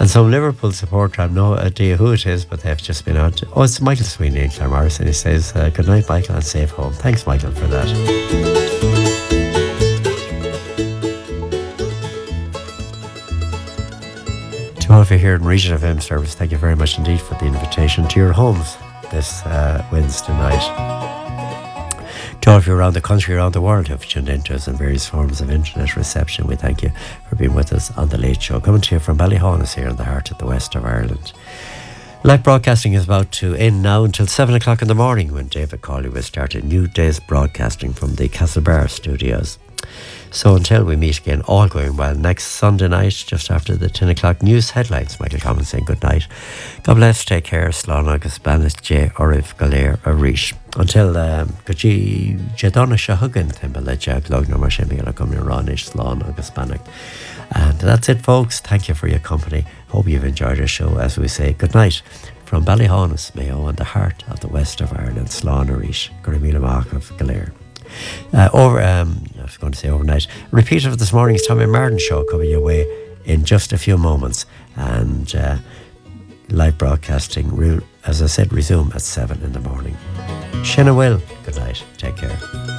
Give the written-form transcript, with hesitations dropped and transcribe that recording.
And some Liverpool supporter, I have no idea who it is, but they've just been out. Oh, it's Michael Sweeney in Claremorris, and he says, good night, Michael, and safe home. Thanks, Michael, for that. To all of you here in Region FM service, thank you very much indeed for the invitation to your homes this Wednesday night. To all of you around the country, around the world who have tuned into us in various forms of internet reception, we thank you for being with us on The Late Show. Coming to you from Ballyhaunis here in the heart of the west of Ireland. Live broadcasting is about to end now until 7 o'clock in the morning when David Cawley will start a new day's broadcasting from the Castlebar studios. So until we meet again, all going well, next Sunday night, just after the 10 o'clock news headlines, Michael Collins saying good night. God bless, take care, Slán agus Banis J. Orif Galer Arish. Until Gaji Jadonna Shahugan, Timbale Jag Logna Marshemila Gumna Ranish, Slán agus Banik. And that's it, folks. Thank you for your company. Hope you've enjoyed our show. As we say, good night from Ballyhaunis, Mayo, in the heart of the west of Ireland, Slán Arish, Gurimila Mark of Galer. I was going to say overnight. Repeat of this morning's Tommy Martin show coming your way in just a few moments. And live broadcasting will, as I said, resume at 7 in the morning. Shinna will. Good night. Take care.